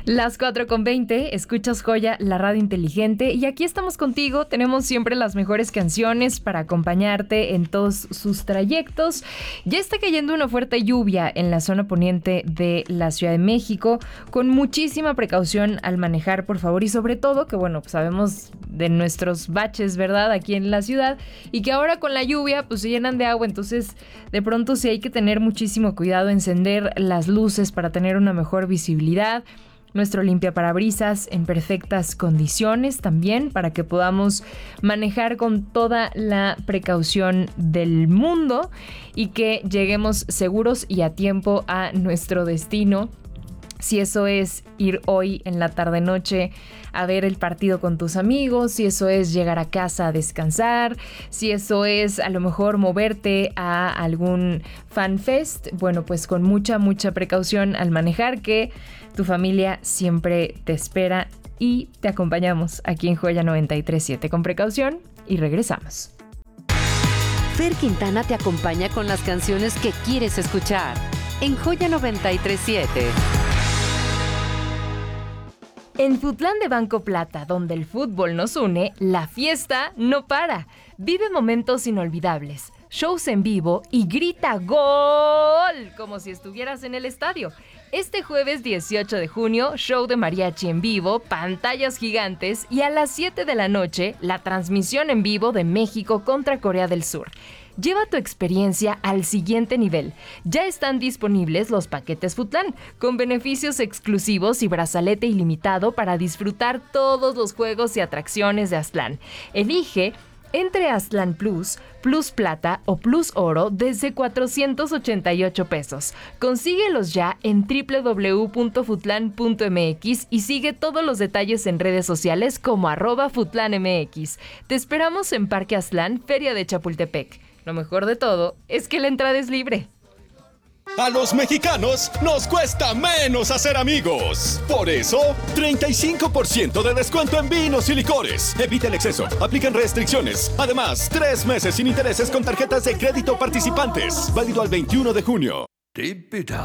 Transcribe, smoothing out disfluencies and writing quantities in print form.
Las 4:20, escuchas Joya, la radio inteligente, y aquí estamos contigo. Tenemos siempre las mejores canciones para acompañarte en todos sus trayectos. Ya está cayendo una fuerte lluvia en la zona poniente de la Ciudad de México, con muchísima precaución al manejar, por favor, y sobre todo que, bueno, pues sabemos de nuestros baches, ¿verdad?, aquí en la ciudad, y que ahora con la lluvia pues se llenan de agua, entonces de pronto sí hay que tener muchísimo cuidado, encender las luces para tener una mejor visibilidad, nuestro limpiaparabrisas en perfectas condiciones también para que podamos manejar con toda la precaución del mundo y que lleguemos seguros y a tiempo a nuestro destino. Si eso es ir hoy en la tarde-noche a ver el partido con tus amigos, si eso es llegar a casa a descansar, si eso es a lo mejor moverte a algún fan fest, bueno, pues con mucha precaución al manejar, que tu familia siempre te espera y te acompañamos aquí en Joya 93.7 con precaución y regresamos. Fer Quintana te acompaña con las canciones que quieres escuchar en Joya 93.7. En Futlán de Banco Plata, donde el fútbol nos une, la fiesta no para. Vive momentos inolvidables, shows en vivo y grita ¡Gol!, como si estuvieras en el estadio. Este jueves 18 de junio, show de mariachi en vivo, pantallas gigantes y a las 7 de la noche, la transmisión en vivo de México contra Corea del Sur. Lleva tu experiencia al siguiente nivel. Ya están disponibles los paquetes Futlán, con beneficios exclusivos y brazalete ilimitado para disfrutar todos los juegos y atracciones de Aztlán. Elige entre Aztlán Plus, Plus Plata o Plus Oro desde 488 pesos. Consíguelos ya en www.futlan.mx y sigue todos los detalles en redes sociales como @futlanmx. Te esperamos en Parque Aztlán, Feria de Chapultepec. Lo mejor de todo es que la entrada es libre. A los mexicanos nos cuesta menos hacer amigos. Por eso, 35% de descuento en vinos y licores. Evita el exceso. Aplican restricciones. Además, 3 meses sin intereses con tarjetas de crédito participantes. Válido al 21 de junio. Tip it up.